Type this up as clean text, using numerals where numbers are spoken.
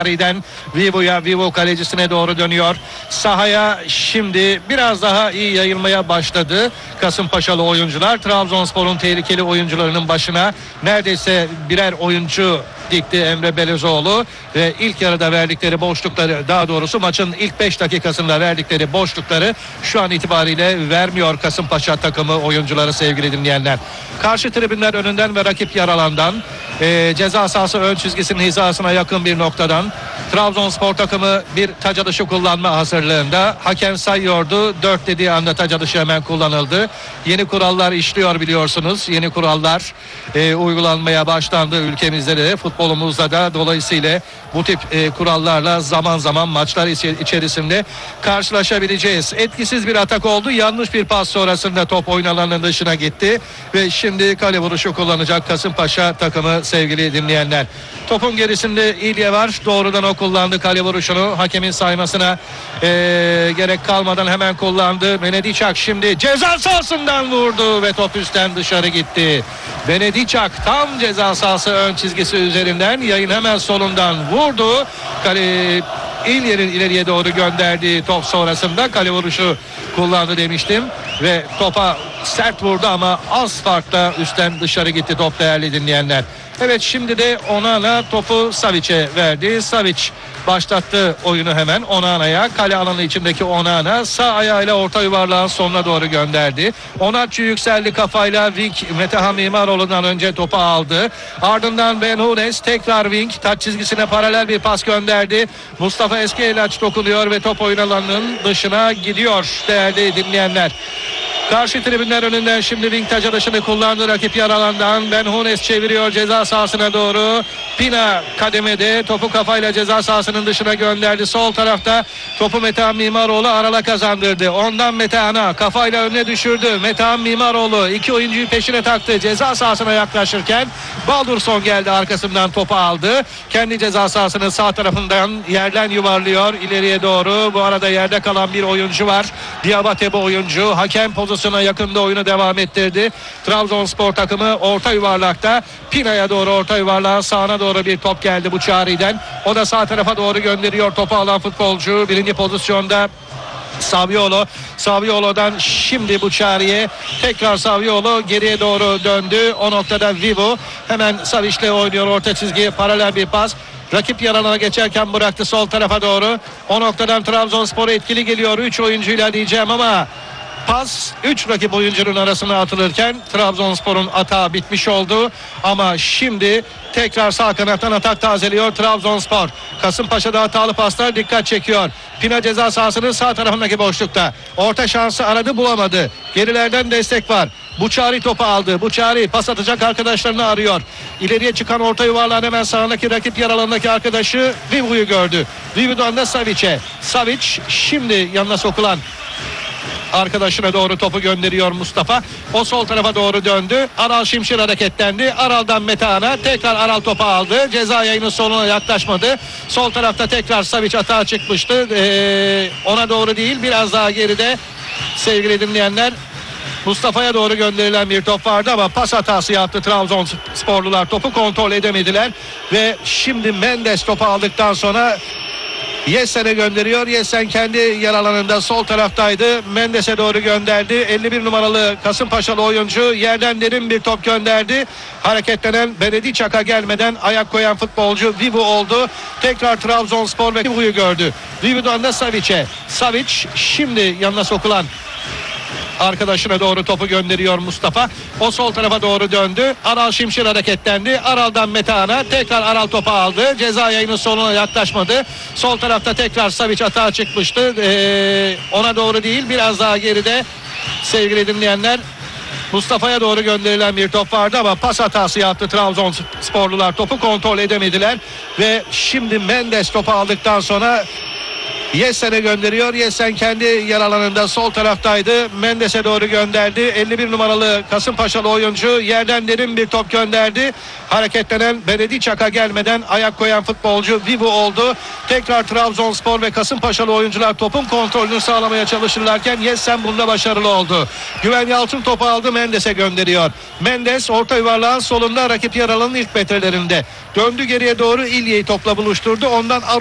Vivo'ya, Vivo kalecisine doğru dönüyor. Sahaya şimdi biraz daha iyi yayılmaya başladı Kasımpaşalı oyuncular. Trabzonspor'un tehlikeli oyuncularının başına neredeyse birer oyuncu dikti Emre Belezoğlu ve ilk yarıda verdikleri boşlukları, daha doğrusu maçın ilk 5 dakikasında verdikleri boşlukları şu an itibariyle vermiyor Kasımpaşa takımı oyuncuları sevgili dinleyenler. Karşı tribünler önünden ve rakip yer alandan ceza sahası ön çizgisinin hizasına yakın bir noktadan Trabzonspor takımı bir taç atışı kullanma hazırlığında. Hakem sayıyordu. 4 dediği anda taç atışı hemen kullanıldı. Yeni kurallar işliyor biliyorsunuz. Yeni kurallar uygulanmaya başlandı ülkemizde de, futbolumuzda da. Dolayısıyla bu tip kurallarla zaman zaman maçlar içerisinde karşılaşabileceğiz. Etkisiz bir atak oldu. Yanlış bir pas sonrasında top oyun alanının dışına gitti. Ve şimdi kale vuruşu kullanacak Kasımpaşa takımı sevgili dinleyenler. Topun gerisinde İlye var. Doğrudan o kullandı kale vuruşunu. Hakemin saymasına gerek kalmadan hemen kullandı. Benediçak şimdi ceza sahasından vurdu ve top üstten dışarı gitti. Benediçak tam ceza sahası ön çizgisi üzerinden, yayın hemen solundan vurdu. Kale İlye'nin ileriye doğru gönderdiği top sonrasında kale vuruşu kullandı demiştim ve topa sert vurdu ama az farkla üstten dışarı gitti top değerli dinleyenler. Evet, şimdi de Onana topu Savic'e verdi. Savic başlattı oyunu hemen Onana'ya. Kale alanı içindeki Onana sağ ayağıyla orta yuvarlağın sonuna doğru gönderdi. Onatçı yükseldi kafayla. Wing Metehan Mimaroğlu'ndan önce topu aldı. Ardından Ben Hunes tekrar Wing taç çizgisine paralel bir pas gönderdi. Mustafa Eskiyelaç dokunuyor ve top oyun alanının dışına gidiyor değerli dinleyenler. Karşı tribünler önünden şimdi Wing taç atışını kullandı rakip yer alandan. Ben Hunes çeviriyor ceza sahasına doğru. Pina kademede topu kafayla ceza sahasının dışına gönderdi. Sol tarafta topu Metehan Mimaroğlu Aral'a kazandırdı. Ondan Metehan'a kafayla önüne düşürdü. Metehan Mimaroğlu iki oyuncuyu peşine taktı. Ceza sahasına yaklaşırken Baldurson geldi, arkasından topu aldı. Kendi ceza sahasının sağ tarafından yerden yuvarlıyor ileriye doğru. Bu arada yerde kalan bir oyuncu var. Diabate bu oyuncu. Hakem pozisyona yakında oyunu devam ettirdi. Trabzonspor takımı orta yuvarlakta. Pina'ya doğru orta yuvarlağın sağına doğru bir top geldi bu Çağrı'dan. O da sağ tarafa doğru gönderiyor topu alan futbolcu. Birinci pozisyonda Saviolo. Saviolo'dan şimdi bu Çağrı'ya tekrar Saviolo geriye doğru döndü. O noktada Vivo hemen Savic'le oynuyor orta çizgiye paralel bir pas. Rakip yer alana geçerken bıraktı sol tarafa doğru. O noktadan Trabzonspor'a etkili geliyor 3 oyuncuyla diyeceğim ama pas 3 rakip oyuncunun arasına atılırken Trabzonspor'un atağı bitmiş oldu. Ama şimdi tekrar sağ kanattan atak tazeliyor Trabzonspor. Kasımpaşa'da hatalı paslar dikkat çekiyor. Pina ceza sahasının sağ tarafındaki boşlukta. Orta şansı aradı, bulamadı. Gerilerden destek var. Buçari topu aldı. Buçari pas atacak arkadaşlarını arıyor. İleriye çıkan orta yuvarlağın hemen sağındaki rakip yer alanındaki arkadaşı Vivo'yu gördü. Vivo'dan da Savic'e. Savic şimdi yanına sokulan arkadaşına doğru topu gönderiyor Mustafa. O sol tarafa doğru döndü. Aral Şimşir hareketlendi. Aral'dan Metehan'a tekrar Aral topu aldı. Ceza yayının sonuna yaklaşmadı. Sol tarafta tekrar Savic atağa çıkmıştı. Ona doğru değil, biraz daha geride sevgili dinleyenler. Mustafa'ya doğru gönderilen bir top vardı ama pas hatası yaptı Trabzonsporlular. Topu kontrol edemediler ve şimdi Mendes topu aldıktan sonra Yessen'e gönderiyor. Yessen kendi yer alanında sol taraftaydı. Mendes'e doğru gönderdi. 51 numaralı Kasımpaşalı oyuncu yerden derin bir top gönderdi. Hareketlenen Benediçak'a gelmeden ayak koyan futbolcu Vivo oldu. Tekrar Trabzonspor ve Vivo'yu gördü. Vivo'dan da Savic'e. Savic şimdi yanına sokulan arkadaşına doğru topu gönderiyor Mustafa. O sol tarafa doğru döndü. Aral Şimşir hareketlendi. Aral'dan Metehan'a tekrar Aral topu aldı. Ceza yayının sonuna yaklaşmadı. Sol tarafta tekrar Savic atağa çıkmıştı. Ona doğru değil, biraz daha geride sevgili dinleyenler. Mustafa'ya doğru gönderilen bir top vardı ama pas hatası yaptı Trabzonsporlular. Topu kontrol edemediler ve şimdi Mendes topu aldıktan sonra Yessen'e gönderiyor. Yessen kendi yer alanında sol taraftaydı. Mendes'e doğru gönderdi. 51 numaralı Kasımpaşalı oyuncu yerden derin bir top gönderdi. Hareketlenen Benedicak'a gelmeden ayak koyan futbolcu Vivu oldu. Tekrar Trabzonspor ve Kasımpaşalı oyuncular topun kontrolünü sağlamaya çalışırlarken Yessen bunda başarılı oldu. Güven Yalçın topu aldı, Mendes'e gönderiyor. Mendes orta yuvarlağın solunda rakip yer alanın ilk metrelerinde. Döndü geriye doğru, İlye'yi topla buluşturdu. Ondan